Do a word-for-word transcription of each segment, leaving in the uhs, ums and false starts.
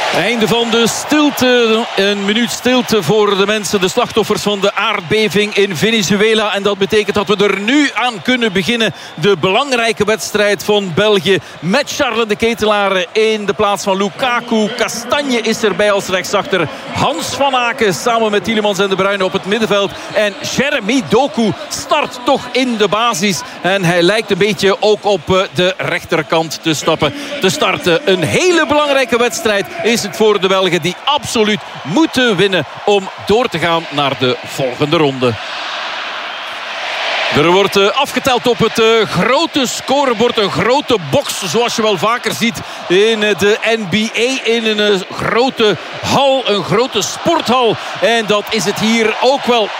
Einde van de stilte. Een minuut stilte voor de mensen, de slachtoffers van de aardbeving in Venezuela. En dat betekent dat we er nu aan kunnen beginnen. De belangrijke wedstrijd van België. Met Charles de Ketelaere in de plaats van Lukaku. Kastanje is erbij als rechtsachter. Hans van Aken samen met Tielemans en De Bruyne op het middenveld. En Jeremy Doku start toch in de basis. En hij lijkt een beetje ook op de rechterkant te stappen. Te starten. Een hele belangrijke wedstrijd is het voor de Belgen, die absoluut moeten winnen om door te gaan naar de volgende ronde. Er wordt uh, afgeteld op het uh, grote scorebord. Een grote box, zoals je wel vaker ziet in uh, de N B A. In een uh, grote hal, een grote sporthal. En dat is het hier ook wel.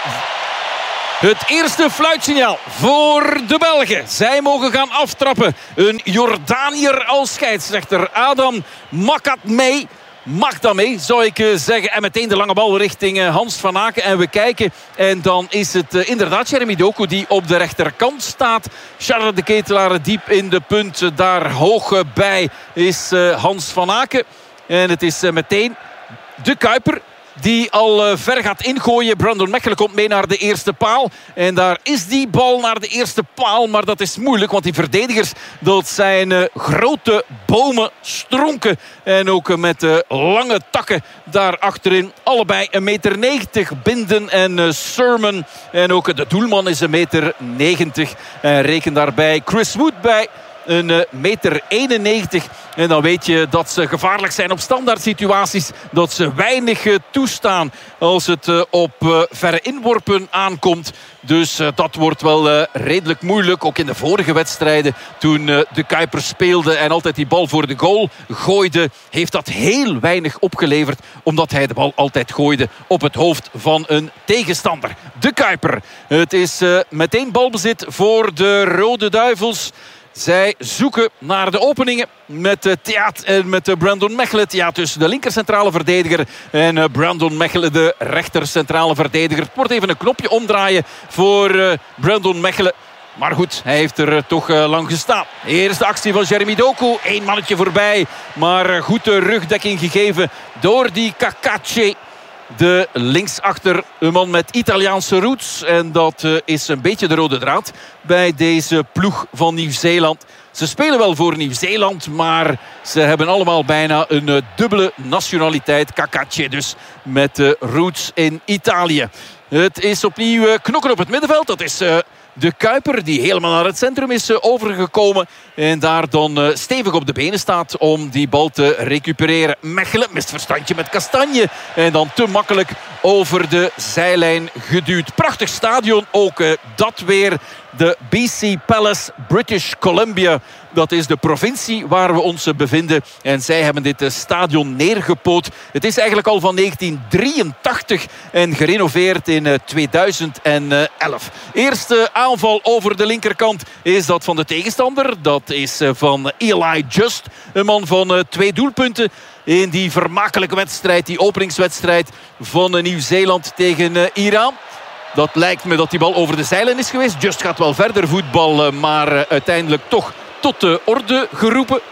Het eerste fluitsignaal voor de Belgen. Zij mogen gaan aftrappen. Een Jordaniër als scheidsrechter. Adam Makatmeh. Mag daarmee, zou ik zeggen. En meteen de lange bal richting Hans van Aken. En we kijken. En dan is het uh, inderdaad Jeremy Doku die op de rechterkant staat. Charles de Ketelaere diep in de punt. Daar hoog bij is uh, Hans van Aken. En het is uh, meteen de Kuiper die al uh, ver gaat ingooien. Brandon Mechelen komt mee naar de eerste paal. En daar is die bal naar de eerste paal. Maar dat is moeilijk, want die verdedigers, dat zijn uh, grote bomen, stronken. En ook uh, met uh, lange takken daar achterin. Allebei een meter negentig. Binden en uh, Sermon. En ook uh, de doelman is een meter negentig. En reken daarbij Chris Wood bij. Een meter eenennegentig. En dan weet je dat ze gevaarlijk zijn op standaard situaties. Dat ze weinig toestaan als het op verre inworpen aankomt. Dus dat wordt wel redelijk moeilijk. Ook in de vorige wedstrijden toen de Kuiper speelde en altijd die bal voor de goal gooide, heeft dat heel weinig opgeleverd. Omdat hij de bal altijd gooide op het hoofd van een tegenstander. De Kuiper. Het is meteen balbezit voor de Rode Duivels. Zij zoeken naar de openingen met uh, Theat en met uh, Brandon Mechelen. Theat dus de linker centrale verdediger. En uh, Brandon Mechelen de rechter centrale verdediger. Het wordt even een knopje omdraaien voor uh, Brandon Mechelen. Maar goed, hij heeft er uh, toch uh, lang gestaan. Eerste actie van Jeremy Doku. Eén mannetje voorbij. Maar uh, goed de rugdekking gegeven door die Kakache. De linksachter, een man met Italiaanse roots. En dat uh, is een beetje de rode draad bij deze ploeg van Nieuw-Zeeland. Ze spelen wel voor Nieuw-Zeeland, maar ze hebben allemaal bijna een uh, dubbele nationaliteit. Kakache dus, met uh, roots in Italië. Het is opnieuw uh, knokken op het middenveld. Dat is Uh, de Kuiper die helemaal naar het centrum is uh, overgekomen. En daar dan uh, stevig op de benen staat om die bal te recupereren. Mechelen mist verstandje met Kastanje. En dan te makkelijk over de zijlijn geduwd. Prachtig stadion ook uh, dat weer. De B C Palace British Columbia. Dat is de provincie waar we ons bevinden. En zij hebben dit stadion neergepoot. Het is eigenlijk al van negentien drieëntachtig en gerenoveerd in tweeduizend elf. Eerste aanval over de linkerkant is dat van de tegenstander. Dat is van Eli Just. Een man van twee doelpunten in die vermakelijke wedstrijd. Die openingswedstrijd van Nieuw-Zeeland tegen Iran. Dat lijkt me dat die bal over de zijlijn is geweest. Just gaat wel verder voetballen, maar uiteindelijk toch tot de orde geroepen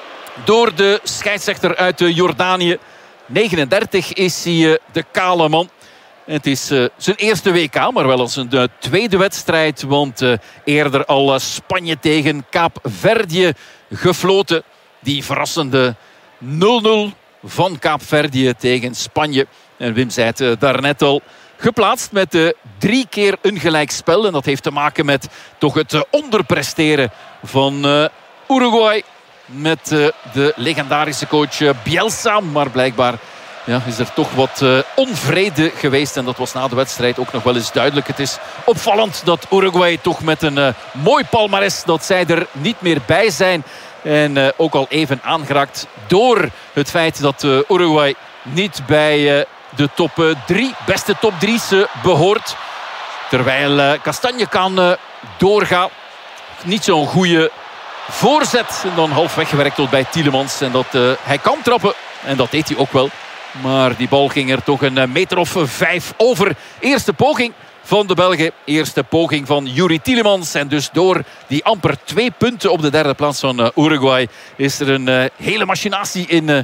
door de scheidsrechter uit Jordanië. negenendertig is hij de kale man. Het is uh, zijn eerste W K, maar wel als een uh, tweede wedstrijd. Want uh, eerder al uh, Spanje tegen Kaapverdië gefloten. Die verrassende nul nul van Kaapverdië tegen Spanje. En Wim zei het uh, daarnet al. Geplaatst met uh, drie keer een gelijkspel. En dat heeft te maken met toch het uh, onderpresteren van uh, Uruguay. Met uh, de legendarische coach uh, Bielsa. Maar blijkbaar ja, is er toch wat uh, onvrede geweest. En dat was na de wedstrijd ook nog wel eens duidelijk. Het is opvallend dat Uruguay toch met een uh, mooi palmares, dat zij er niet meer bij zijn. En uh, ook al even aangeraakt door het feit dat uh, Uruguay niet bij Uh, de top drie, beste top drie's behoort. Terwijl uh, Kastanje kan uh, doorgaan. Niet zo'n goede voorzet. En dan half weggewerkt tot bij Tielemans. En dat uh, hij kan trappen. En dat deed hij ook wel. Maar die bal ging er toch een meter of vijf over. Eerste poging van de Belgen. Eerste poging van Youri Tielemans. En dus door die amper twee punten op de derde plaats van uh, Uruguay is er een uh, hele machinatie in Uh,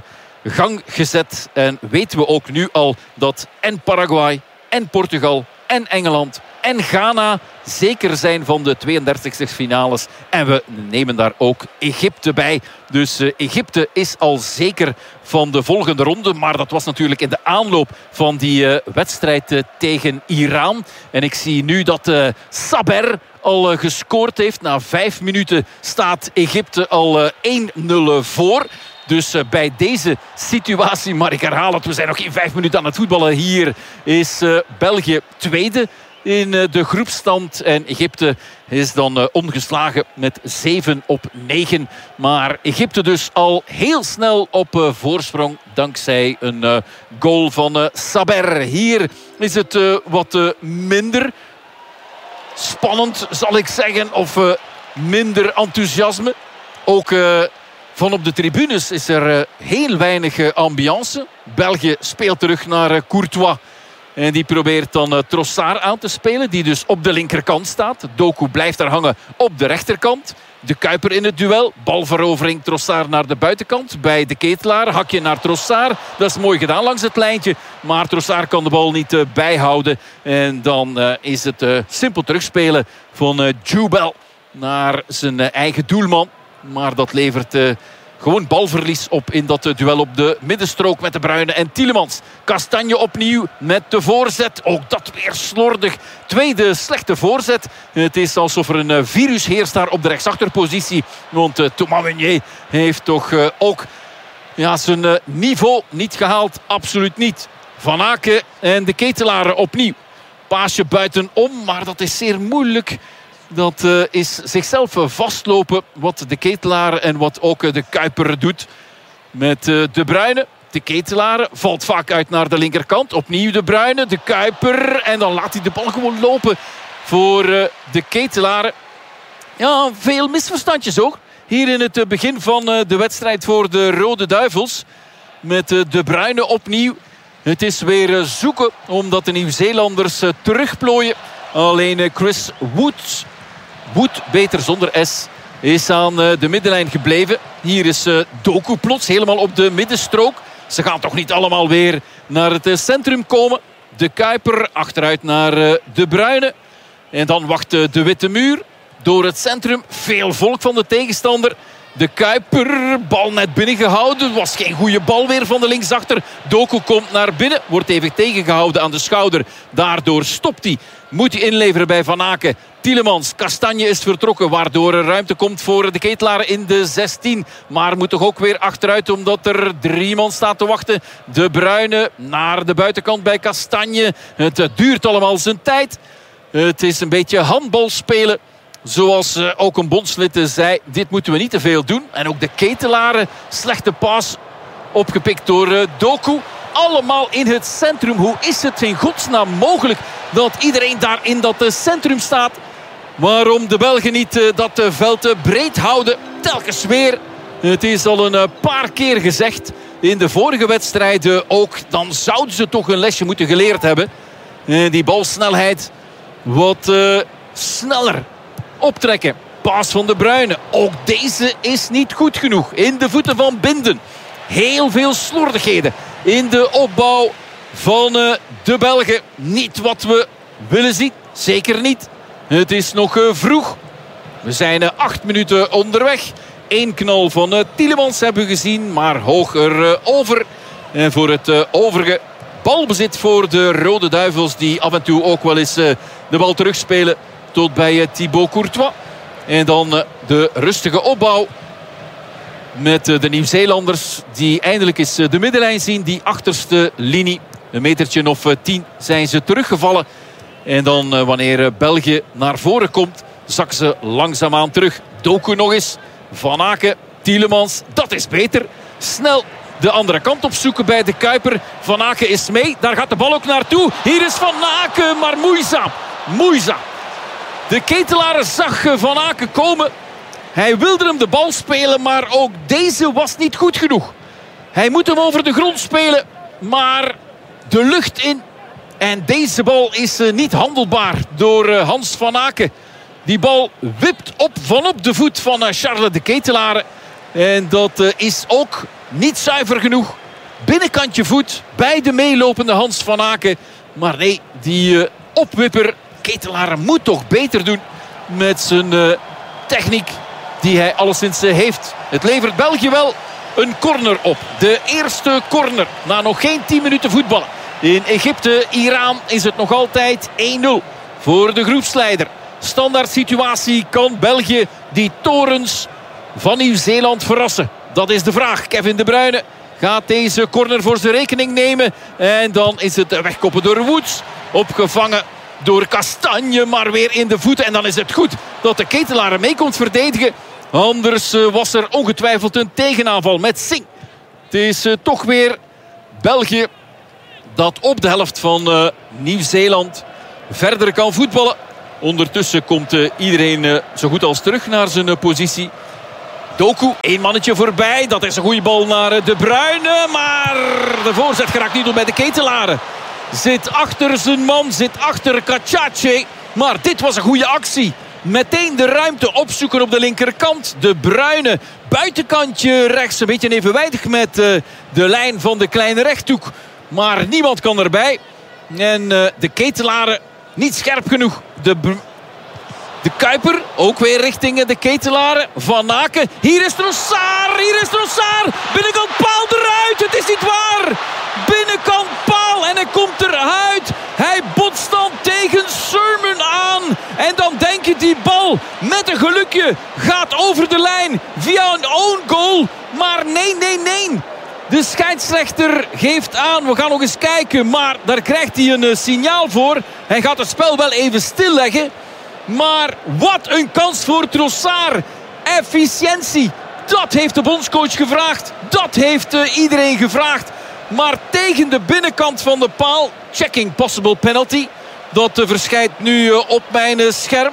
gang gezet. En weten we ook nu al dat en Paraguay en Portugal en Engeland en Ghana zeker zijn van de tweeëndertigste finales. En we nemen daar ook Egypte bij. Dus uh, Egypte is al zeker van de volgende ronde. Maar dat was natuurlijk in de aanloop van die uh, wedstrijd uh, tegen Iran. En ik zie nu dat uh, Saber al uh, gescoord heeft. Na vijf minuten staat Egypte al uh, één nul voor. Dus uh, bij deze situatie, maar ik herhaal het, we zijn nog geen vijf minuten aan het voetballen. Hier is uh, België tweede in uh, de groepsstand. En Egypte is dan uh, ongeslagen met zeven op negen. Maar Egypte dus al heel snel op uh, voorsprong. Dankzij een uh, goal van uh, Saber. Hier is het uh, wat uh, minder spannend, zal ik zeggen. Of uh, minder enthousiasme. Ook Uh, Van op de tribunes is er uh, heel weinig uh, ambiance. België speelt terug naar uh, Courtois. En die probeert dan uh, Trossard aan te spelen. Die dus op de linkerkant staat. Doku blijft daar hangen op de rechterkant. De Kuiper in het duel. Balverovering Trossard naar de buitenkant. Bij de Ketelaar. Hakje naar Trossard. Dat is mooi gedaan langs het lijntje. Maar Trossard kan de bal niet uh, bijhouden. En dan uh, is het uh, simpel terugspelen van uh, Jubel naar zijn uh, eigen doelman. Maar dat levert uh, gewoon balverlies op in dat uh, duel op de middenstrook met de Bruyne en Tielemans. Kastanje opnieuw met de voorzet. Ook dat weer slordig. Tweede slechte voorzet. Het is alsof er een uh, virus heerst daar op de rechtsachterpositie. Want uh, Thomas Meunier heeft toch uh, ook ja, zijn uh, niveau niet gehaald. Absoluut niet. Van Aken en de Ketelaren opnieuw. Paasje buitenom, maar dat is zeer moeilijk. Dat uh, is zichzelf vastlopen wat de Ketelaren en wat ook uh, de Kuiper doet. Met uh, de Bruyne. De Ketelaren valt vaak uit naar de linkerkant. Opnieuw de Bruyne, de Kuiper. En dan laat hij de bal gewoon lopen voor uh, de Ketelaren. Ja, veel misverstandjes ook. Hier in het begin van uh, de wedstrijd voor de Rode Duivels. Met uh, de Bruyne opnieuw. Het is weer uh, zoeken omdat de Nieuw-Zeelanders uh, terugplooien. Alleen uh, Chris Wood... Wood, beter zonder S, is aan de middenlijn gebleven. Hier is Doku plots helemaal op de middenstrook. Ze gaan toch niet allemaal weer naar het centrum komen. De Kuiper achteruit naar de Bruyne. En dan wacht de witte muur door het centrum. Veel volk van de tegenstander. De Kuiper, bal net binnengehouden. Was geen goede bal weer van de linksachter. Doku komt naar binnen. Wordt even tegengehouden aan de schouder. Daardoor stopt hij. Moet hij inleveren bij Van Aken. Tielemans, Kastanje is vertrokken. Waardoor er ruimte komt voor de Ketelaren in de zestien. Maar moet toch ook weer achteruit omdat er drie man staat te wachten. De Bruyne naar de buitenkant bij Kastanje. Het duurt allemaal zijn tijd. Het is een beetje handbal spelen. Zoals uh, ook een bondslid zei, dit moeten we niet te veel doen. En ook de Ketelaren, slechte paas opgepikt door uh, Doku. Allemaal in het centrum. Hoe is het in godsnaam mogelijk dat iedereen daar in dat uh, centrum staat? Waarom de Belgen niet uh, dat uh, veld uh, breed houden? Telkens weer. Het is al een uh, paar keer gezegd in de vorige wedstrijden ook. Dan zouden ze toch een lesje moeten geleerd hebben. Uh, die balsnelheid wat uh, sneller optrekken. Paas van de Bruyne. Ook deze is niet goed genoeg. In de voeten van Binden. Heel veel slordigheden in de opbouw van uh, de Belgen. Niet wat we willen zien. Zeker niet. Het is nog uh, vroeg. We zijn uh, acht minuten onderweg. Eén knal van uh, Tielemans hebben we gezien. Maar hoger uh, over. En voor het uh, overige balbezit voor de Rode Duivels. Die af en toe ook wel eens uh, de bal terugspelen. Tot bij uh, Thibaut Courtois. En dan uh, de rustige opbouw. Met uh, de Nieuw-Zeelanders die eindelijk eens uh, de middenlijn zien. Die achterste linie. Een metertje of uh, tien zijn ze teruggevallen. En dan uh, wanneer uh, België naar voren komt. Zakken ze langzaamaan terug. Doku nog eens. Van Aken. Tielemans. Dat is beter. Snel de andere kant opzoeken bij de Kuiper. Van Aken is mee. Daar gaat de bal ook naartoe. Hier is Van Aken. Maar moeizaam. Moeizaam. De Ketelaren zag Van Aken komen. Hij wilde hem de bal spelen, maar ook deze was niet goed genoeg. Hij moet hem over de grond spelen, maar de lucht in. En deze bal is niet handelbaar door Hans Van Aken. Die bal wipt op vanop de voet van Charles de Ketelaren. En dat is ook niet zuiver genoeg binnenkantje voet bij de meelopende Hans van Aken. Maar nee, die uh, opwipper Ketelaere moet toch beter doen met zijn uh, techniek die hij alleszins uh, heeft. Het levert België wel een corner op. De eerste corner na nog geen tien minuten voetballen. In Egypte, Iran is het nog altijd één nul voor de groepsleider. Standaard situatie, kan België die torens van Nieuw-Zeeland verrassen? Dat is de vraag. Kevin De Bruyne gaat deze corner voor zijn rekening nemen. En dan is het wegkoppen door Woods. Opgevangen door Kastanje, maar weer in de voeten. En dan is het goed dat de Ketelaere mee komt verdedigen. Anders was er ongetwijfeld een tegenaanval met Singh. Het is uh, toch weer België dat op de helft van uh, Nieuw-Zeeland verder kan voetballen. Ondertussen komt uh, iedereen uh, zo goed als terug naar zijn uh, positie. Doku, één mannetje voorbij. Dat is een goede bal naar uh, De Bruyne. Maar de voorzet geraakt niet door bij de Ketelaere. Zit achter zijn man, zit achter Kachache. Maar dit was een goede actie. Meteen de ruimte opzoeken op de linkerkant. De Bruyne, buitenkantje rechts. Een beetje evenwijdig met uh, de lijn van de kleine rechthoek. Maar niemand kan erbij. En uh, de Ketelaere niet scherp genoeg. De, de Kuiper ook weer richting de Ketelaere. Van Aken. Hier is Trossard. Hier is Trossard. Binnenkant paal eruit. Het is niet waar. Binnenkant paal. En hij komt eruit. Hij botst dan tegen Sermon aan. En dan denk je die bal met een gelukje gaat over de lijn. Via een own goal. Maar nee, nee, nee. De scheidsrechter geeft aan, we gaan nog eens kijken. Maar daar krijgt hij een uh, signaal voor. Hij gaat het spel wel even stilleggen. Maar wat een kans voor Trossard. Efficiëntie. Dat heeft de bondscoach gevraagd. Dat heeft uh, iedereen gevraagd. Maar tegen de binnenkant van de paal. Checking possible penalty. Dat uh, verschijnt nu uh, op mijn uh, scherm.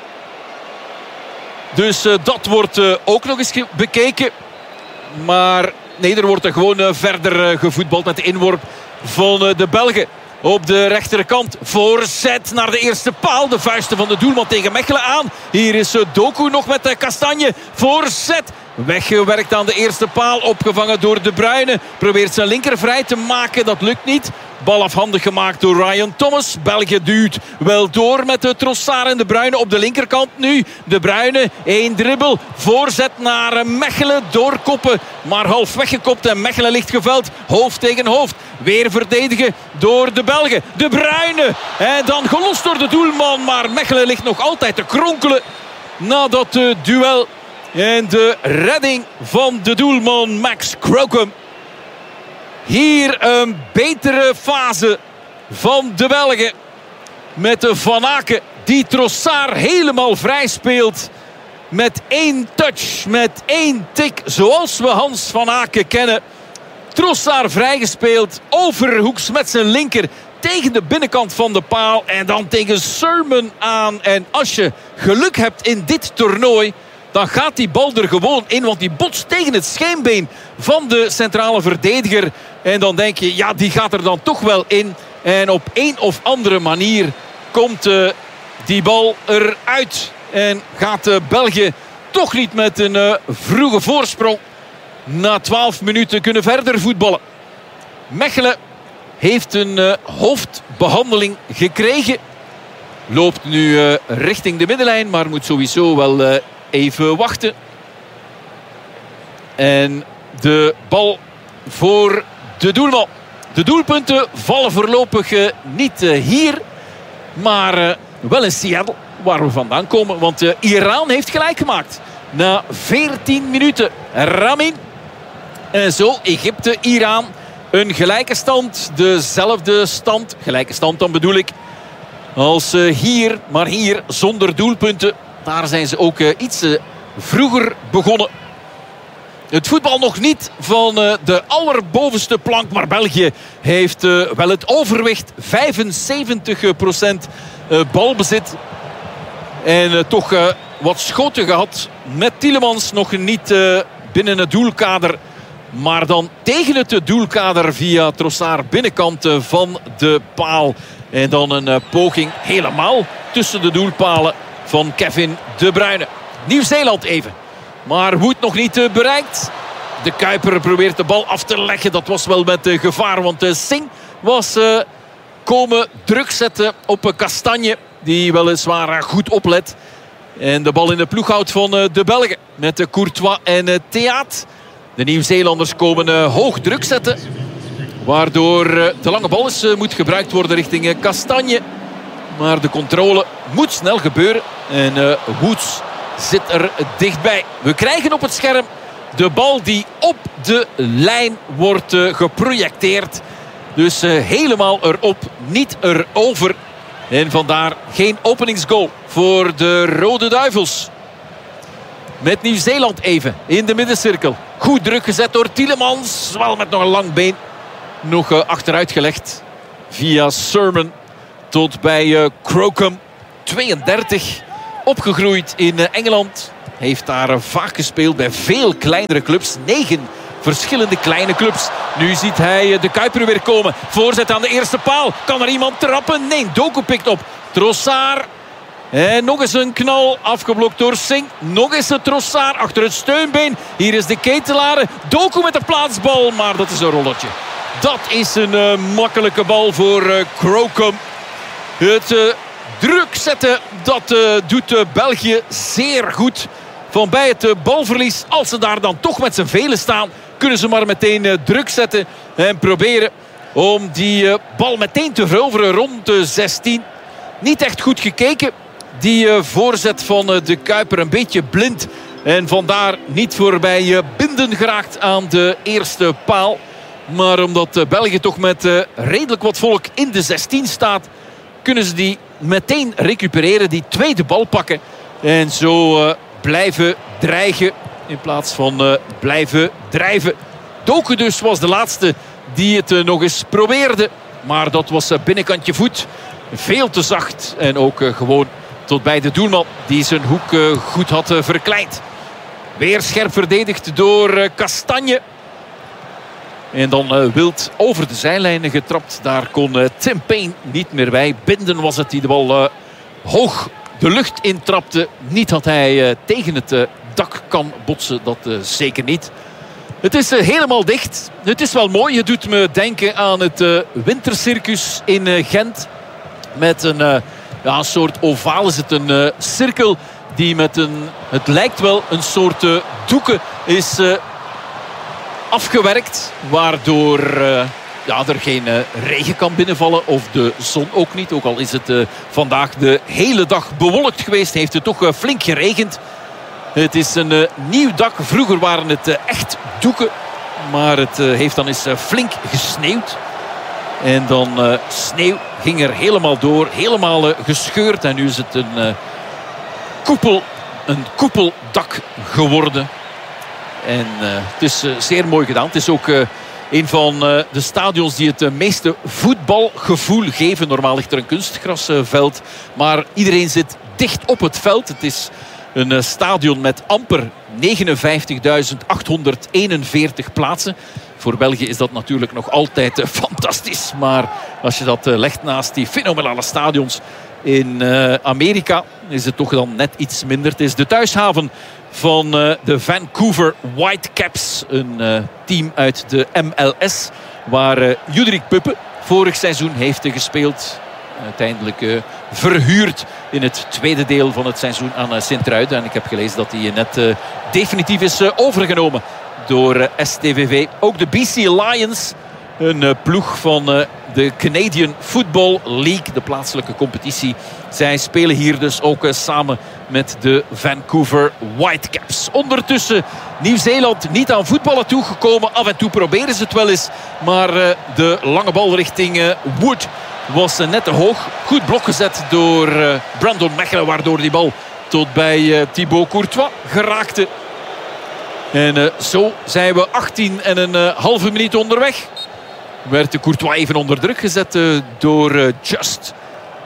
Dus uh, dat wordt uh, ook nog eens bekeken. Maar nee, er wordt er gewoon uh, verder uh, gevoetbald met de inworp van uh, de Belgen. Op de rechterkant. Voorzet naar de eerste paal. De vuisten van de doelman tegen Mechelen aan. Hier is uh, Doku nog met uh, Kastanje. Voorzet. Weggewerkt aan de eerste paal. Opgevangen door De Bruyne. Probeert zijn linker vrij te maken. Dat lukt niet. Bal afhandig gemaakt door Ryan Thomas. België duwt wel door met de Trossard en De Bruyne op de linkerkant nu. De Bruyne, één dribbel. Voorzet naar Mechelen. Doorkoppen. Maar half weggekopt en Mechelen ligt geveld. Hoofd tegen hoofd. Weer verdedigen door de Belgen. De Bruyne. En dan gelost door de doelman. Maar Mechelen ligt nog altijd te kronkelen na dat uh, duel. En de redding van de doelman Max Crocombe. Hier een betere fase van de Belgen. Met de Van Aken die Trossard helemaal vrij speelt. Met één touch, met één tik. Zoals we Hans van Aken kennen. Trossard vrijgespeeld. Overhoeks met zijn linker. Tegen de binnenkant van de paal. En dan tegen Sermon aan. En als je geluk hebt in dit toernooi, dan gaat die bal er gewoon in. Want die botst tegen het scheenbeen van de centrale verdediger. En dan denk je, ja, die gaat er dan toch wel in. En op een of andere manier komt uh, die bal eruit. En gaat uh, België toch niet met een uh, vroege voorsprong na twaalf minuten kunnen verder voetballen. Mechelen heeft een uh, hoofdbehandeling gekregen. Loopt nu uh, richting de middenlijn, maar moet sowieso wel uh, even wachten. En de bal voor de doelman. De doelpunten vallen voorlopig uh, niet uh, hier, maar uh, wel in Seattle, waar we vandaan komen. Want uh, Iran heeft gelijk gemaakt. Na veertien minuten. Ramin. En zo Egypte, Iran. Een gelijke stand. Dezelfde stand. Gelijke stand dan bedoel ik. Als uh, hier. Maar hier zonder doelpunten. Daar zijn ze ook uh, iets uh, vroeger begonnen. Het voetbal nog niet van uh, de allerbovenste plank. Maar België heeft uh, wel het overwicht. vijfenzeventig procent uh, balbezit. En uh, toch uh, wat schoten gehad. Met Tielemans nog niet uh, binnen het doelkader. Maar dan tegen het doelkader via Trossard binnenkant uh, van de paal. En dan een uh, poging helemaal tussen de doelpalen van Kevin De Bruyne. Nieuw-Zeeland even. Maar Wood nog niet uh, bereikt. De Kuiper probeert de bal af te leggen. Dat was wel met uh, gevaar, want uh, Singh was uh, komen druk zetten op uh, Kastanje. Die weliswaar uh, goed oplet. En de bal in de ploeg houdt van uh, de Belgen. Met uh, Courtois en uh, Theaat. De Nieuw-Zeelanders komen uh, hoog druk zetten. Waardoor uh, de lange bal is, uh, moet gebruikt worden richting uh, Kastanje. Maar de controle moet snel gebeuren. En uh, Woods zit er dichtbij. We krijgen op het scherm de bal die op de lijn wordt uh, geprojecteerd. Dus uh, helemaal erop, niet erover. En vandaar geen openingsgoal voor de Rode Duivels. Met Nieuw-Zeeland even in de middencirkel. Goed druk gezet door Tielemans. Wel met nog een lang been. Nog uh, achteruit gelegd via Sermon tot bij uh, Crocombe. tweeëndertig. Opgegroeid in uh, Engeland. Heeft daar uh, vaak gespeeld bij veel kleinere clubs. Negen verschillende kleine clubs. Nu ziet hij uh, de Kuiper weer komen. Voorzet aan de eerste paal. Kan er iemand trappen? Nee, Doku pikt op. Trossard. En nog eens een knal. Afgeblokt door Singh. Nog eens de Trossard achter het steunbeen. Hier is de Ketelaar. Doku met de plaatsbal. Maar dat is een rolletje. Dat is een uh, makkelijke bal voor uh, Crocombe. Het uh, druk zetten, dat uh, doet uh, België zeer goed. Van bij het uh, balverlies, als ze daar dan toch met z'n velen staan, kunnen ze maar meteen uh, druk zetten. En proberen om die uh, bal meteen te veroveren rond de zestien. Niet echt goed gekeken. Die uh, voorzet van uh, de Kuiper een beetje blind. En vandaar niet voorbij uh, Binden geraakt aan de eerste paal. Maar omdat uh, België toch met uh, redelijk wat volk in de zestien staat, kunnen ze die meteen recupereren. Die tweede bal pakken. En zo uh, blijven dreigen in plaats van uh, blijven drijven. Doku dus was de laatste die het uh, nog eens probeerde. Maar dat was uh, binnenkantje voet. Veel te zacht. En ook uh, gewoon tot bij de doelman die zijn hoek uh, goed had uh, verkleind. Weer scherp verdedigd door uh, Kastanje. En dan uh, wild over de zijlijnen getrapt. Daar kon uh, Tim Payne niet meer bij. Binden was het die de bal uh, hoog de lucht intrapte. Niet dat hij uh, tegen het uh, dak kan botsen. Dat uh, zeker niet. Het is uh, helemaal dicht. Het is wel mooi. Het doet me denken aan het uh, wintercircus in uh, Gent. Met een, uh, ja, een soort ovaal is het een uh, cirkel. Die met een, het lijkt wel een soort uh, doeken is uh, afgewerkt. Waardoor uh, ja, er geen uh, regen kan binnenvallen. Of de zon ook niet. Ook al is het uh, vandaag de hele dag bewolkt geweest. Heeft het toch uh, flink geregend. Het is een uh, nieuw dak. Vroeger waren het uh, echt doeken. Maar het uh, heeft dan eens uh, flink gesneeuwd. En dan uh, sneeuw ging er helemaal door. Helemaal uh, gescheurd. En nu is het een uh, koepel. Een koepeldak geworden. En uh, het is uh, zeer mooi gedaan. Het is ook uh, een van uh, de stadions die het uh, meeste voetbalgevoel geven. Normaal ligt er een kunstgrasveld. Maar iedereen zit dicht op het veld. Het is een uh, stadion met amper negenenvijftigduizend achthonderdeenenveertig plaatsen. Voor België is dat natuurlijk nog altijd uh, fantastisch. Maar als je dat uh, legt naast die fenomenale stadions in uh, Amerika, is het toch dan net iets minder. Het is de thuishaven van uh, de Vancouver Whitecaps. Een uh, team uit de M L S. Waar uh, Judrik Puppe vorig seizoen heeft uh, gespeeld. Uiteindelijk uh, verhuurd in het tweede deel van het seizoen aan uh, Sint-Truiden. En ik heb gelezen dat hij uh, net uh, definitief is uh, overgenomen door uh, S T V V. Ook de B C Lions. Een uh, ploeg van uh, de Canadian Football League. De plaatselijke competitie. Zij spelen hier dus ook uh, samen met de Vancouver Whitecaps. Ondertussen Nieuw-Zeeland niet aan voetballen toegekomen. Af en toe proberen ze het wel eens. Maar uh, de lange bal richting uh, Wood was uh, net te hoog. Goed blok gezet door uh, Brandon Mechelen. Waardoor die bal tot bij uh, Thibaut Courtois geraakte. En uh, zo zijn we achttien en een uh, halve minuut onderweg. Werd de Courtois even onder druk gezet uh, door uh, Just.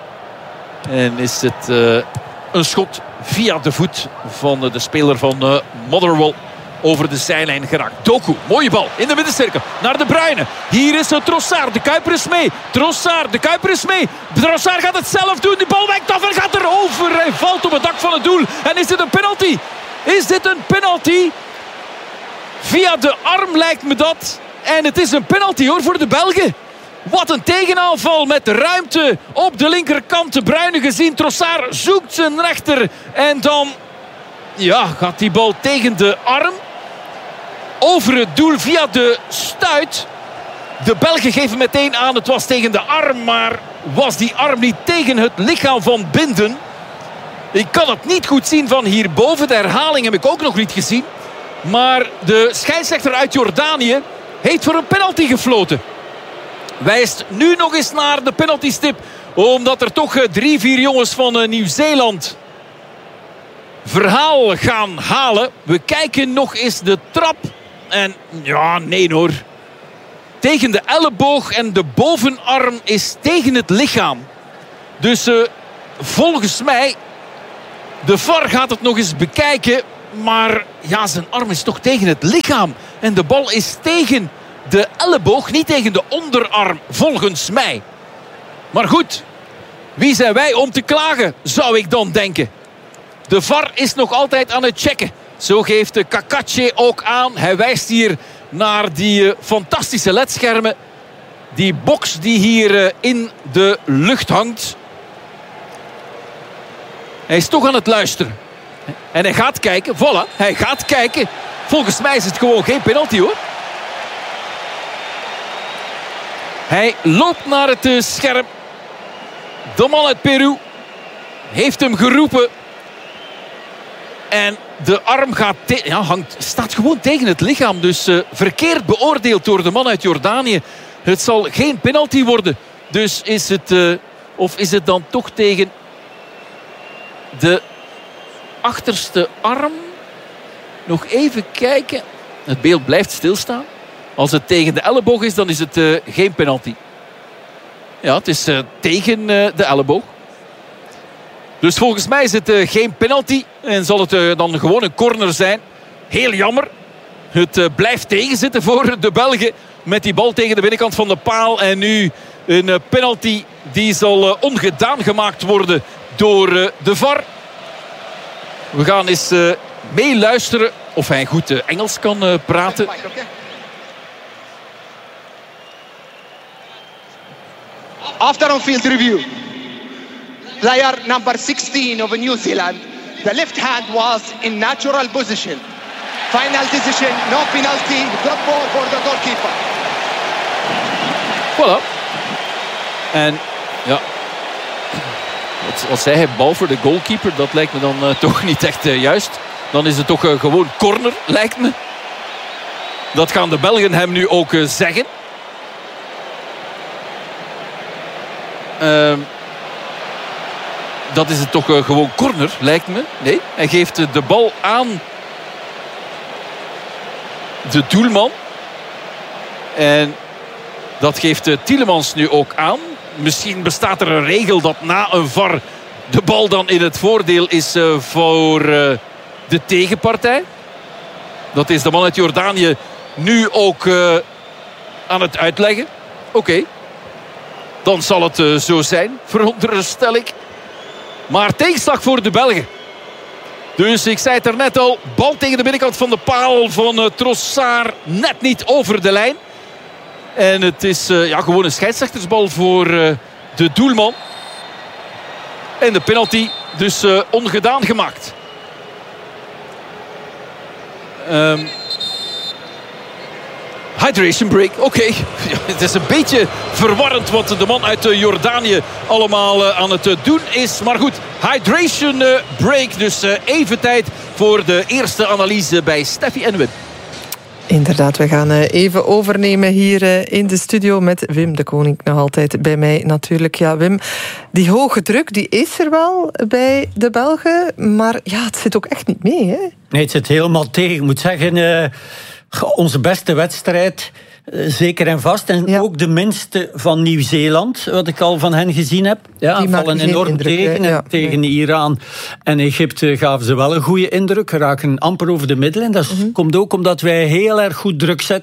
En is het uh, een schot via de voet van uh, de speler van uh, Motherwell over de zijlijn geraakt. Doku, mooie bal in de middencirkel naar De Bruyne. Hier is uh, Trossard, de Kuiper is mee. Trossard, de Kuiper is mee. Trossard gaat het zelf doen, de bal wijkt af en gaat erover. Hij valt op het dak van het doel. En is dit een penalty? Is dit een penalty? Via de arm lijkt me dat. En het is een penalty hoor voor de Belgen. Wat een tegenaanval met ruimte op de linkerkant. De Bruyne gezien. Trossard zoekt zijn rechter. En dan ja, gaat die bal tegen de arm. Over het doel via de stuit. De Belgen geven meteen aan, het was tegen de arm. Maar was die arm niet tegen het lichaam van Binden? Ik kan het niet goed zien van hierboven. De herhaling heb ik ook nog niet gezien. Maar de scheidsrechter uit Jordanië heeft voor een penalty gefloten. Wijst nu nog eens naar de penaltystip. Omdat er toch drie, vier jongens van Nieuw-Zeeland verhaal gaan halen. We kijken nog eens de trap. En ja, nee hoor. Tegen de elleboog en de bovenarm is tegen het lichaam. Dus uh, volgens mij, de V A R gaat het nog eens bekijken. Maar ja, zijn arm is toch tegen het lichaam. En de bal is tegen de elleboog, niet tegen de onderarm, volgens mij. Maar goed, wie zijn wij om te klagen, zou ik dan denken. De V A R is nog altijd aan het checken. Zo geeft de Cacace ook aan. Hij wijst hier naar die uh, fantastische ledschermen. Die box die hier uh, in de lucht hangt. Hij is toch aan het luisteren. En hij gaat kijken. Voilà, hij gaat kijken. Volgens mij is het gewoon geen penalty hoor. Hij loopt naar het uh, scherm. De man uit Peru heeft hem geroepen. En de arm gaat te- ja, hangt, staat gewoon tegen het lichaam. Dus uh, verkeerd beoordeeld door de man uit Jordanië. Het zal geen penalty worden. Dus is het... Uh, of is het dan toch tegen de achterste arm? Nog even kijken. Het beeld blijft stilstaan. Als het tegen de elleboog is, dan is het uh, geen penalty. Ja, het is uh, tegen uh, de elleboog. Dus volgens mij is het uh, geen penalty. En zal het uh, dan gewoon een corner zijn. Heel jammer. Het uh, blijft tegenzitten voor de Belgen. Met die bal tegen de binnenkant van de paal. En nu een uh, penalty die zal uh, ongedaan gemaakt worden door uh, de V A R. We gaan eens uh, meeluisteren of hij goed uh, Engels kan uh, praten. After on-field review, player number sixteen of New Zealand, the left hand was in natural position. Final decision, no penalty, good ball for the goalkeeper. Voilà. En ja, wat, wat zei hij, bal voor de goalkeeper, dat lijkt me dan uh, toch niet echt uh, juist. Dan is het toch uh, gewoon corner, lijkt me. Dat gaan de Belgen hem nu ook uh, zeggen. Uh, dat is het toch uh, gewoon corner, lijkt me. Nee, hij geeft uh, de bal aan de doelman. En dat geeft uh, Tielemans nu ook aan. Misschien bestaat er een regel dat na een V A R de bal dan in het voordeel is uh, voor uh, de tegenpartij. Dat is de man uit Jordanië nu ook uh, aan het uitleggen. Oké. Okay. Dan zal het uh, zo zijn, veronderstel ik. Maar tegenslag voor de Belgen. Dus ik zei het er net al. Bal tegen de binnenkant van de paal van uh, Trossard. Net niet over de lijn. En het is uh, ja, gewoon een scheidsrechtersbal voor uh, de doelman. En de penalty dus uh, ongedaan gemaakt. Um, hydration break, oké. Okay. Ja, het is een beetje verwarrend wat de man uit uh, Jordanië allemaal uh, aan het uh, doen is. Maar goed, hydration uh, break. Dus uh, even tijd voor de eerste analyse bij Steffi en Wim. Inderdaad, we gaan even overnemen hier in de studio met Wim de Koning nog altijd bij mij natuurlijk. Ja, Wim, die hoge druk die is er wel bij de Belgen, maar ja, het zit ook echt niet mee, hè? Nee, het zit helemaal tegen. Ik moet zeggen, uh, onze beste wedstrijd, uh, zeker en vast. En ja. Ook de minste van Nieuw-Zeeland, wat ik al van hen gezien heb. Ja, die vallen enorm indruk, tegen. Ja, tegen nee. Iran en Egypte gaven ze wel een goede indruk. Raken amper over de middelen. Dat mm-hmm. komt ook omdat wij heel erg goed druk zetten.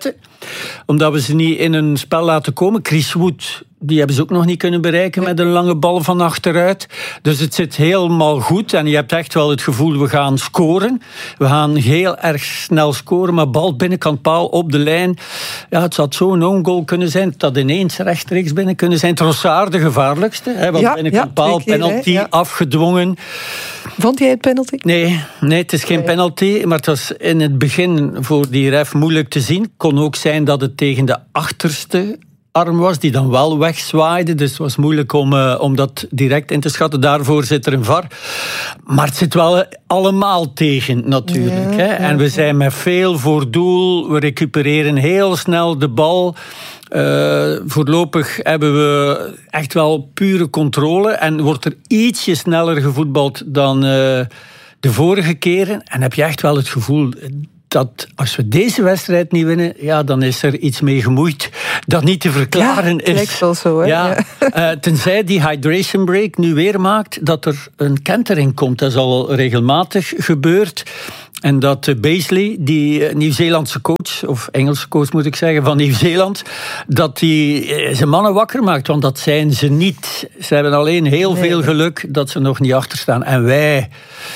Omdat we ze niet in een spel laten komen. Chris Wood, die hebben ze ook nog niet kunnen bereiken met een lange bal van achteruit. Dus het zit helemaal goed. En je hebt echt wel het gevoel, we gaan scoren. We gaan heel erg snel scoren. Maar bal binnenkant paal op de lijn. Ja, het zou zo'n own goal kunnen zijn. Het had ineens rechtstreeks binnen kunnen zijn. Trossard de gevaarlijkste. Hè, want ja, binnenkant ja, paal, keer, penalty, ja. afgedwongen. Vond jij het penalty? Nee, nee, het is geen nee. penalty. Maar het was in het begin voor die ref moeilijk te zien. Kon ook zijn dat het tegen de achterste arm was, die dan wel wegzwaaide. Dus het was moeilijk om, uh, om dat direct in te schatten. Daarvoor zit er een V A R. Maar het zit wel allemaal tegen, natuurlijk. Ja, hè? Ja, en we zijn met veel voor doel. We recupereren heel snel de bal. Uh, voorlopig hebben we echt wel pure controle. En wordt er ietsje sneller gevoetbald dan uh, de vorige keren. En heb je echt wel het gevoel dat als we deze wedstrijd niet winnen, ja, dan is er iets mee gemoeid dat niet te verklaren ja, het is. lijkt wel zo, hè? Ja, uh, tenzij die hydration break nu weer maakt dat er een kentering komt. Dat is al regelmatig gebeurd. En dat Beasley, die Nieuw-Zeelandse coach, of Engelse coach moet ik zeggen, van Nieuw-Zeeland, dat die zijn mannen wakker maakt. Want dat zijn ze niet. Ze hebben alleen heel nee. veel geluk dat ze nog niet achter staan. En wij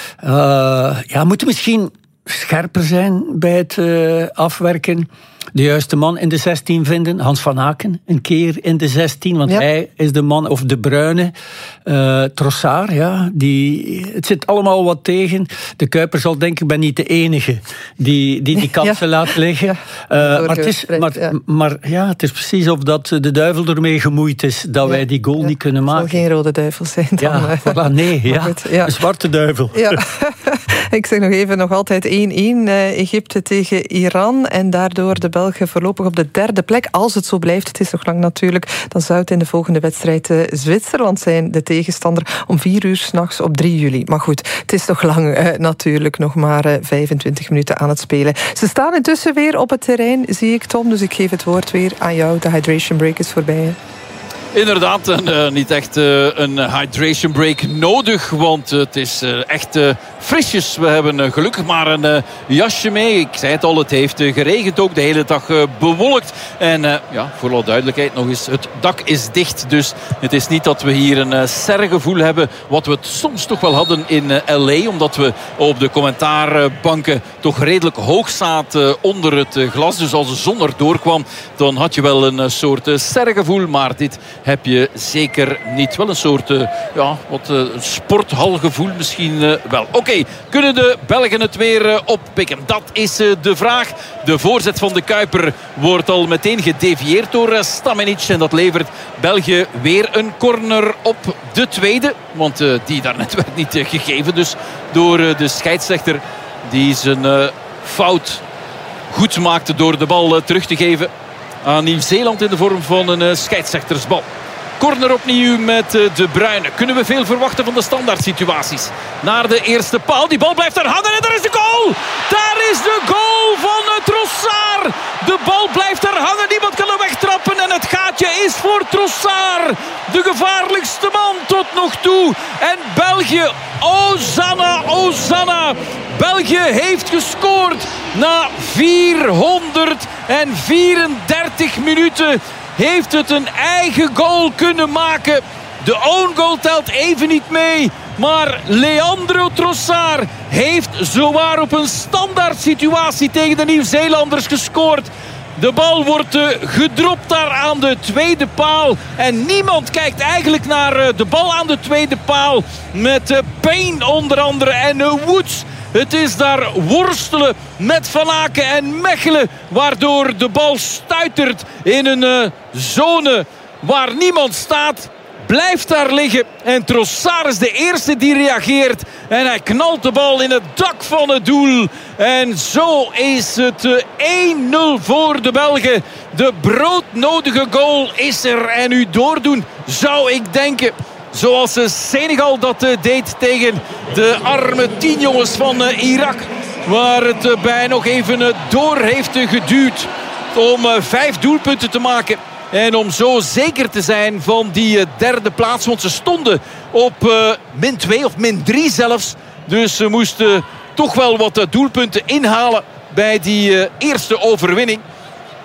uh, ja, moeten misschien scherper zijn bij het uh, afwerken. De juiste man in de zestien vinden. Hans van Aken, een keer in de zestien. Want ja. hij is de man, of de bruine. Uh, Trossard, ja. Die, het zit allemaal wat tegen. De Kuiper zal denken, ik ben niet de enige die die, die kansen ja. laat liggen. Ja. Uh, maar, het is, maar, ja. maar ja, het is precies of dat de duivel ermee gemoeid is dat ja. wij die goal ja. niet kunnen maken. Het zal geen rode duivel zijn dan. Ja, voilà, nee, ja. Goed, ja. Een zwarte duivel. Ja. Ik zeg nog even, nog altijd één-één. Uh, Egypte tegen Iran. En daardoor de Belgen voorlopig op de derde plek. Als het zo blijft, het is nog lang natuurlijk, dan zou het in de volgende wedstrijd uh, Zwitserland zijn, de tegenstander, om vier uur 's nachts op drie juli. Maar goed, het is nog lang uh, natuurlijk, nog maar uh, vijfentwintig minuten aan het spelen. Ze staan intussen weer op het terrein, zie ik, Tom, dus ik geef het woord weer aan jou. De hydration break is voorbij. Inderdaad, en, uh, niet echt uh, een hydration break nodig, want uh, het is uh, echt uh, frisjes. We hebben uh, gelukkig maar een uh, jasje mee. Ik zei het al, het heeft uh, geregend ook de hele dag uh, bewolkt. En uh, ja, voor alle duidelijkheid nog eens, het dak is dicht. Dus het is niet dat we hier een uh, sergevoel hebben, wat we het soms toch wel hadden in uh, L A. Omdat we op de commentaarbanken toch redelijk hoog zaten uh, onder het uh, glas. Dus als de zon er doorkwam, dan had je wel een uh, soort uh, sergevoel. Maar dit heb je zeker niet. Wel een soort uh, ja, wat uh, sporthalgevoel misschien uh, wel. Oké, okay, kunnen de Belgen het weer uh, oppikken? Dat is uh, de vraag. De voorzet van de Kuiper wordt al meteen gedevieerd door uh, Stamenic. En dat levert België weer een corner op de tweede. Want uh, die daarnet werd niet uh, gegeven. Dus door uh, de scheidsrechter die zijn uh, fout goed maakte door de bal uh, terug te geven aan Nieuw-Zeeland in de vorm van een uh, scheidsrechtersbal. Corner opnieuw met uh, De Bruyne. Kunnen we veel verwachten van de standaard situaties? Naar de eerste paal. Die bal blijft daar hangen en daar is de goal! Daar is de goal van uh, Trossard! De bal blijft daar hangen. Niemand kan hem wegtrappen en het gaatje is voor Trossard. De gevaarlijkste man tot nog toe. En België, Ozanna, Ozanna. België heeft gescoord na vierhonderdvierendertig minuten. Heeft het een eigen goal kunnen maken. De own goal telt even niet mee. Maar Leandro Trossard heeft zowaar op een standaard situatie tegen de Nieuw-Zeelanders gescoord. De bal wordt uh, gedropt daar aan de tweede paal. En niemand kijkt eigenlijk naar uh, de bal aan de tweede paal. Met uh, Payne onder andere en uh, Woods. Het is daar worstelen met Van Aken en Mechelen. Waardoor de bal stuitert in een uh, zone waar niemand staat. Blijft daar liggen. En Trossard is de eerste die reageert. En hij knalt de bal in het dak van het doel. En zo is het uh, één nul voor de Belgen. De broodnodige goal is er. En nu doordoen zou ik denken. Zoals Senegal dat deed tegen de arme tien jongens van Irak. Waar het bij nog even door heeft geduwd om vijf doelpunten te maken. En om zo zeker te zijn van die derde plaats. Want ze stonden op min twee of min drie zelfs. Dus ze moesten toch wel wat doelpunten inhalen bij die eerste overwinning.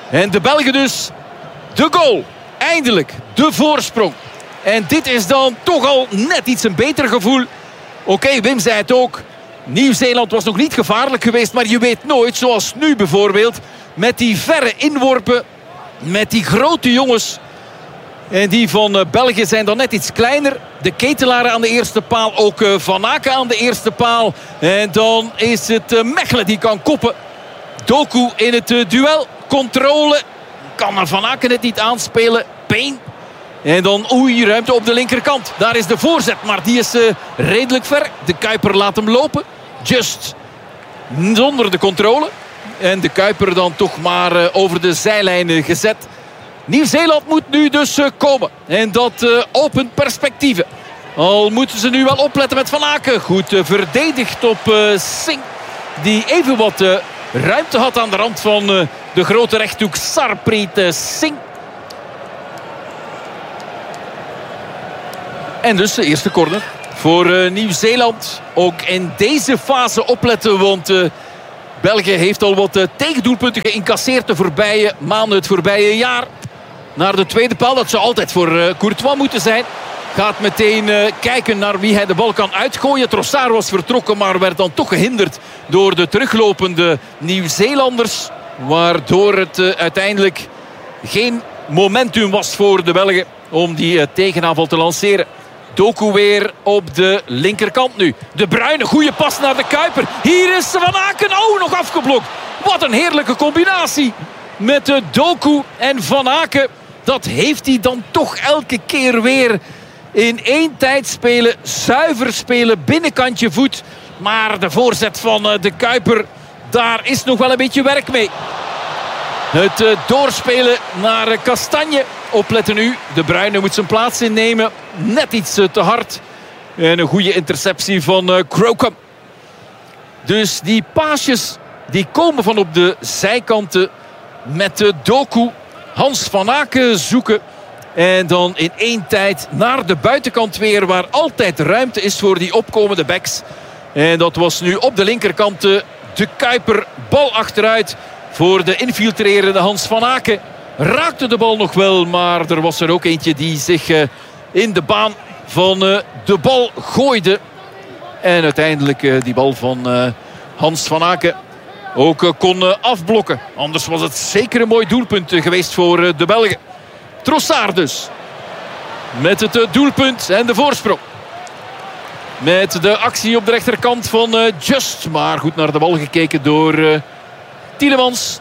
En de Belgen dus de goal. Eindelijk de voorsprong. En dit is dan toch al net iets een beter gevoel. Oké, okay, Wim zei het ook. Nieuw-Zeeland was nog niet gevaarlijk geweest. Maar je weet nooit, zoals nu bijvoorbeeld. Met die verre inworpen. Met die grote jongens. En die van uh, België zijn dan net iets kleiner. De Ketelaren aan de eerste paal. Ook uh, Van Aken aan de eerste paal. En dan is het uh, Mechelen die kan koppen. Doku in het uh, duel. Controle. Kan Van Aken het niet aanspelen. Payne. En dan oei, ruimte op de linkerkant. Daar is de voorzet, maar die is uh, redelijk ver. De Kuiper laat hem lopen. Just zonder de controle. En de Kuiper dan toch maar uh, over de zijlijnen gezet. Nieuw-Zeeland moet nu dus uh, komen. En dat uh, opent perspectieven. Al moeten ze nu wel opletten met Van Aken. Goed uh, verdedigd op uh, Singh. Die even wat uh, ruimte had aan de rand van uh, de grote rechthoek. Sarpreet uh, Singh. En dus de eerste corner voor uh, Nieuw-Zeeland. Ook in deze fase opletten, want uh, België heeft al wat uh, tegendoelpunten geïncasseerd de voorbije maanden, het voorbije jaar. Naar de tweede paal, dat zou altijd voor uh, Courtois moeten zijn. Gaat meteen uh, kijken naar wie hij de bal kan uitgooien. Trossard was vertrokken, maar werd dan toch gehinderd door de teruglopende Nieuw-Zeelanders. Waardoor het uh, uiteindelijk geen momentum was voor de Belgen om die uh, tegenaanval te lanceren. Doku weer op de linkerkant nu. De Bruyne, goede pas naar de Kuiper. Hier is Van Aken. Oh, nog afgeblokt. Wat een heerlijke combinatie. Met de Doku en Van Aken. Dat heeft hij dan toch elke keer weer. In één tijd spelen. Zuiver spelen. Binnenkantje voet. Maar de voorzet van de Kuiper. Daar is nog wel een beetje werk mee. Het uh, doorspelen naar uh, Kastanje. Opletten nu. De Bruyne moet zijn plaats innemen. Net iets uh, te hard. En een goede interceptie van uh, Crocombe. Dus die paasjes die komen van op de zijkanten. Met de Doku. Hans Van Aken zoeken. En dan in één tijd naar de buitenkant weer. Waar altijd ruimte is voor die opkomende backs. En dat was nu op de linkerkant de Kuiper. Bal achteruit. Voor de infiltrerende Hans Van Aken. Raakte de bal nog wel. Maar er was er ook eentje die zich uh, in de baan van uh, de bal gooide. En uiteindelijk uh, die bal van uh, Hans Van Aken ook uh, kon uh, afblokken. Anders was het zeker een mooi doelpunt uh, geweest voor uh, de Belgen. Trossard dus. Met het uh, doelpunt en de voorsprong. Met de actie op de rechterkant van uh, Just. Maar goed naar de bal gekeken door Uh, Tielemans.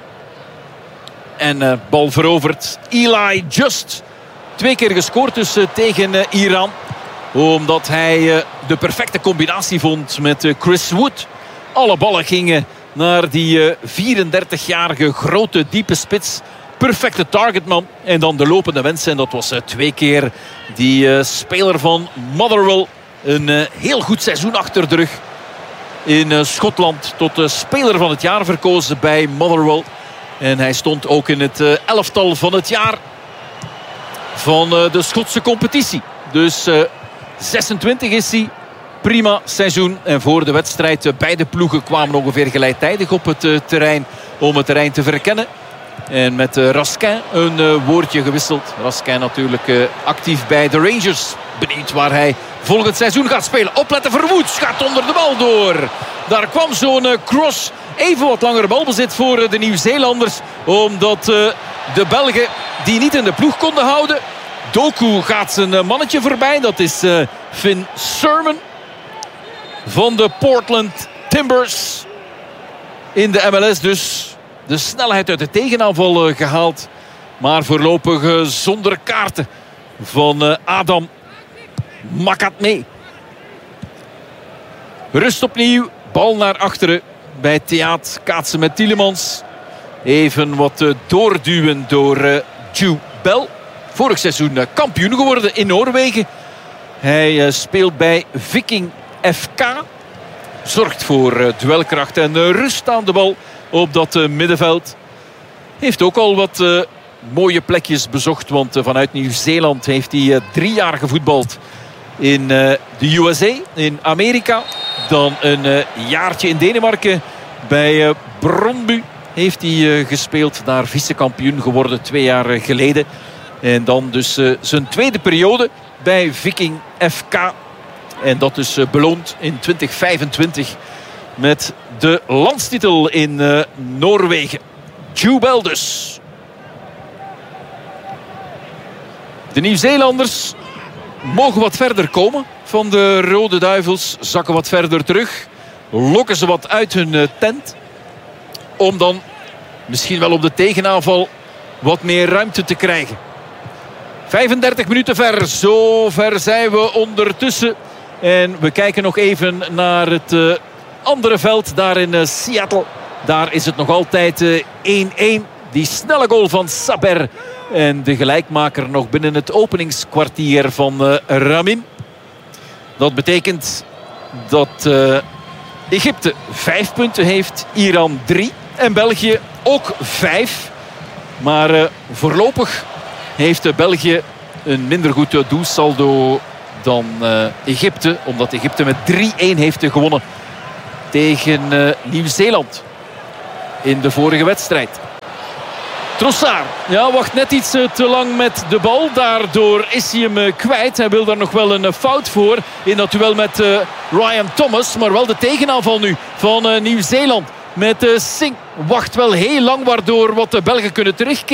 En uh, bal veroverd. Eli Just. Twee keer gescoord dus uh, tegen uh, Iran. Omdat hij uh, de perfecte combinatie vond met uh, Chris Wood. Alle ballen gingen naar die uh, vierendertigjarige grote diepe spits. Perfecte targetman. En dan de lopende wens. En dat was uh, twee keer die uh, speler van Motherwell. Een uh, heel goed seizoen achter de rug. In uh, Schotland tot de speler van het jaar verkozen bij Motherwell. En hij stond ook in het uh, elftal van het jaar van uh, de Schotse competitie. Dus uh, zesentwintig is hij. Prima seizoen. En voor de wedstrijd uh, beide ploegen kwamen ongeveer gelijktijdig op het uh, terrein. Om het terrein te verkennen. En met uh, Raskin een uh, woordje gewisseld. Raskin natuurlijk uh, actief bij de Rangers. Benieuwd waar hij volgend seizoen gaat spelen. Opletten, Verwoed gaat onder de bal door. Daar kwam zo'n uh, cross. Even wat langer balbezit voor uh, de Nieuw-Zeelanders. Omdat uh, de Belgen die niet in de ploeg konden houden. Doku gaat zijn uh, mannetje voorbij. Dat is uh, Finn Sermon. Van de Portland Timbers. In de M L S dus. De snelheid uit de tegenaanval uh, gehaald. Maar voorlopig uh, zonder kaarten van uh, Adam Makatme. Rust opnieuw. Bal naar achteren bij Theaat. Kaatsen met Tielemans. Even wat uh, doorduwen door uh, Joe Bell. Vorig seizoen uh, kampioen geworden in Noorwegen. Hij uh, speelt bij Viking F K. Zorgt voor uh, duelkracht en uh, rust aan de bal op dat uh, middenveld. Heeft ook al wat uh, mooie plekjes bezocht. Want uh, vanuit Nieuw-Zeeland heeft hij uh, drie jaar gevoetbald in uh, de U S A, in Amerika. Dan een uh, jaartje in Denemarken bij uh, Brøndby. heeft hij uh, gespeeld. Daar vice-kampioen geworden twee jaar uh, geleden. En dan dus uh, zijn tweede periode bij Viking F K. En dat is uh, beloond in twintig vijfentwintig met de landstitel in uh, Noorwegen. Jubel dus. De Nieuw-Zeelanders mogen wat verder komen van de Rode Duivels. Zakken wat verder terug. Lokken ze wat uit hun uh, tent. Om dan misschien wel op de tegenaanval wat meer ruimte te krijgen. vijfendertig minuten ver. Zo ver zijn we ondertussen. En we kijken nog even naar het uh, andere veld. Daar in uh, Seattle. Daar is het nog altijd uh, één-één. Die snelle goal van Saber. En de gelijkmaker nog binnen het openingskwartier van uh, Ramin. Dat betekent dat uh, Egypte vijf punten heeft. Iran drie. En België ook vijf. Maar uh, voorlopig heeft uh, België een minder goed uh, doelsaldo dan uh, Egypte. Omdat Egypte met drie-één heeft uh, gewonnen tegen uh, Nieuw-Zeeland. In de vorige wedstrijd. Trossard, ja, wacht net iets te lang met de bal. Daardoor is hij hem kwijt. Hij wil daar nog wel een fout voor in dat duel met uh, Ryan Thomas. Maar wel de tegenaanval nu van uh, Nieuw-Zeeland. Met uh, Singh wacht wel heel lang, waardoor wat de Belgen kunnen terugkeren.